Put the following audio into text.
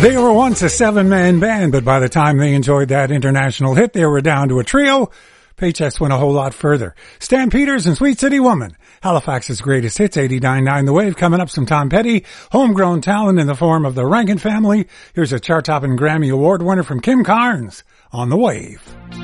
They were once a 7-man band, but by the time they enjoyed that international hit, they were down to a trio. Paychecks went a whole lot further. Stan Peters and Sweet City Woman. Halifax's greatest hits, 89.9 The Wave. Coming up, some Tom Petty. Homegrown talent in the form of the Rankin Family. Here's a chart-topping Grammy Award winner from Kim Carnes on The Wave.